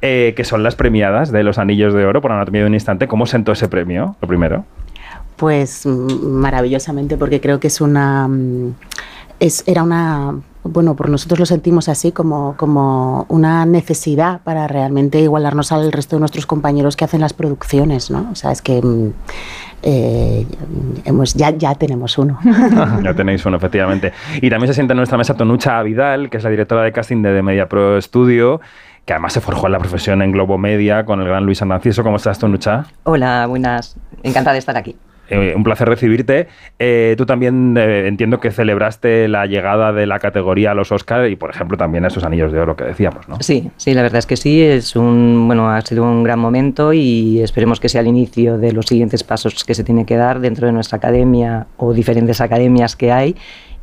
que son las premiadas de los Anillos de Oro por Anatomía de un Instante. ¿Cómo sentó ese premio, lo primero? Pues maravillosamente, porque creo que bueno, por nosotros lo sentimos así, como una necesidad para realmente igualarnos al resto de nuestros compañeros que hacen las producciones, ¿no? O sea, es que ya tenemos uno. Ya tenéis uno, efectivamente. Y también se sienta en nuestra mesa Tonucha Vidal, que es la directora de casting de The Media Pro Studio, que además se forjó en la profesión en Globo Media con el gran Luis Arnanciso. ¿Cómo estás, Tonucha? Hola, buenas. Encantada de estar aquí. Un placer recibirte. Tú también entiendo que celebraste la llegada de la categoría a los Oscar y, por ejemplo, también a esos Anillos de Oro que decíamos, ¿no? Sí, la verdad es que sí. Ha sido un gran momento y esperemos que sea el inicio de los siguientes pasos que se tiene que dar dentro de nuestra academia o diferentes academias que hay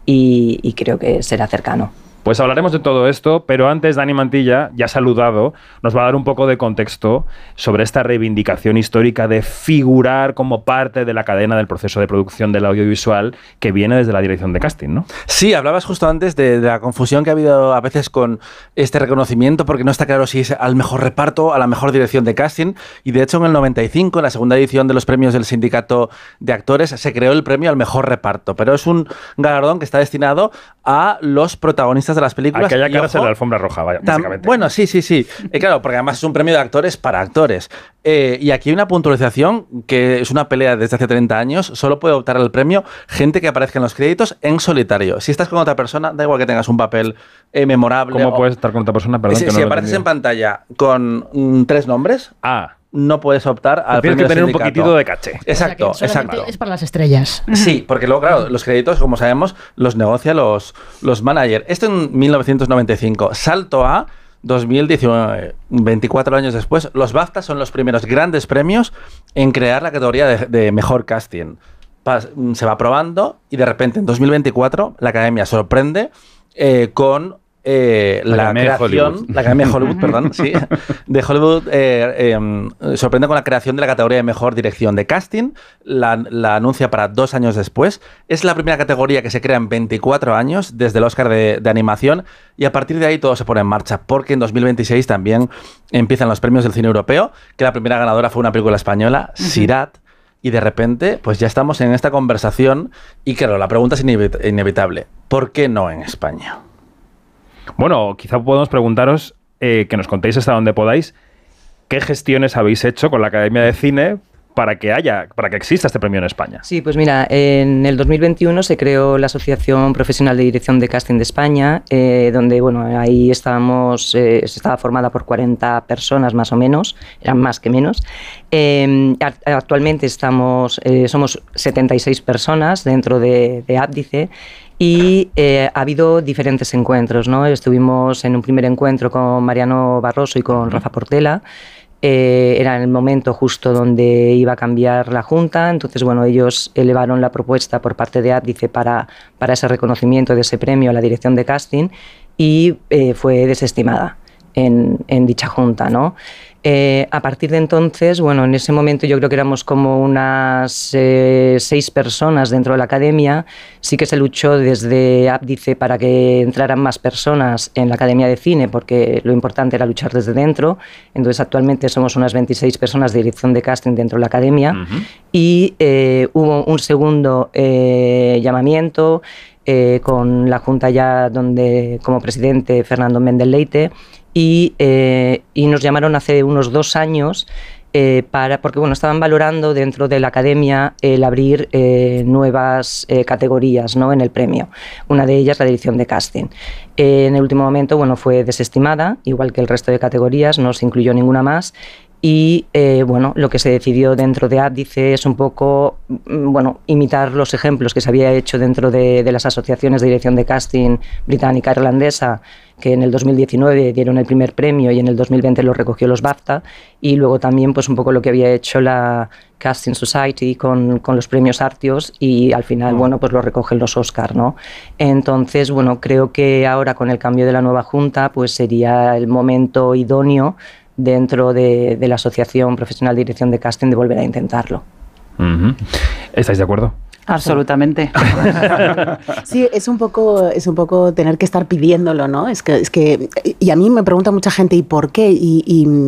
y creo que será cercano. Pues hablaremos de todo esto, pero antes Dani Mantilla, ya saludado, nos va a dar un poco de contexto sobre esta reivindicación histórica de figurar como parte de la cadena del proceso de producción del audiovisual que viene desde la dirección de casting, ¿no? Sí, hablabas justo antes de la confusión que ha habido a veces con este reconocimiento, porque no está claro si es al mejor reparto, a la mejor dirección de casting, y de hecho en el 95, en la segunda edición de los premios del Sindicato de Actores, se creó el premio al mejor reparto, pero es un galardón que está destinado a los protagonistas de las películas. Aquella cara es la alfombra roja, vaya, básicamente. Bueno, sí. Claro, porque además es un premio de actores para actores. Y aquí hay una puntualización que es una pelea desde hace 30 años. Solo puede optar al premio gente que aparezca en los créditos en solitario. Si estás con otra persona, da igual que tengas un papel memorable. ¿Cómo puedes estar con otra persona? Perdón, si apareces en pantalla con 3 nombres... no puedes optar al premio. Tienes que tener sindicato. Un poquitito de caché. Exacto, o sea exacto. Es para las estrellas. Sí, porque luego, claro, los créditos, como sabemos, los negocia los managers. Esto en 1995. Salto a 2019, 24 años después. Los BAFTA son los primeros grandes premios en crear la categoría de mejor casting. Se va probando y de repente en 2024 la Academia sorprende con... la creación, la Academia de Hollywood, perdón, sí, de Hollywood sorprende con la creación de la categoría de mejor dirección de casting, la anuncia para 2 años después, es la primera categoría que se crea en 24 años desde el Oscar de animación y a partir de ahí todo se pone en marcha porque en 2026 también empiezan los premios del cine europeo, que la primera ganadora fue una película española, Sirat, y de repente pues ya estamos en esta conversación y claro, la pregunta es inevitable, ¿por qué no en España? Bueno, quizá podemos preguntaros, que nos contéis hasta donde podáis, ¿qué gestiones habéis hecho con la Academia de Cine para que exista este premio en España? Sí, pues mira, en el 2021 se creó la Asociación Profesional de Dirección de Casting de España, donde, bueno, ahí estábamos, estaba formada por 40 personas más o menos, eran más que menos. Actualmente somos 76 personas dentro de Ábdice. Y ha habido diferentes encuentros, ¿no? Estuvimos en un primer encuentro con Mariano Barroso y con Rafa Portela. Era en el momento justo donde iba a cambiar la Junta. Entonces, bueno, ellos elevaron la propuesta por parte de Ábdice para ese reconocimiento de ese premio a la dirección de casting y fue desestimada en dicha Junta, ¿no? A partir de entonces, bueno, en ese momento yo creo que éramos como unas 6 personas dentro de la Academia. Sí que se luchó desde Ábdice para que entraran más personas en la Academia de Cine, porque lo importante era luchar desde dentro. Entonces, actualmente somos unas 26 personas de dirección de casting dentro de la Academia. Y hubo un segundo llamamiento con la Junta ya donde como presidente Fernando Méndez Leite. Y nos llamaron hace unos 2 años porque bueno, estaban valorando dentro de la Academia el abrir nuevas categorías, ¿no? En el premio. Una de ellas la dirección de casting. En el último momento, bueno, fue desestimada, igual que el resto de categorías, no se incluyó ninguna más. Y bueno, lo que se decidió dentro de Ábdice es un poco imitar los ejemplos que se había hecho dentro de las asociaciones de dirección de casting británica e irlandesa, que en el 2019 dieron el primer premio y en el 2020 lo recogió los BAFTA, y luego también pues un poco lo que había hecho la Casting Society con los premios Artios, y al final bueno, pues lo recogen los Oscar, ¿no? Entonces, bueno, creo que ahora con el cambio de la nueva Junta pues sería el momento idóneo dentro de la Asociación Profesional de Dirección de Casting de volver a intentarlo. ¿Estáis de acuerdo? Absolutamente. Sí, es un poco tener que estar pidiéndolo, ¿no? Es que y a mí me pregunta mucha gente, ¿y por qué? Y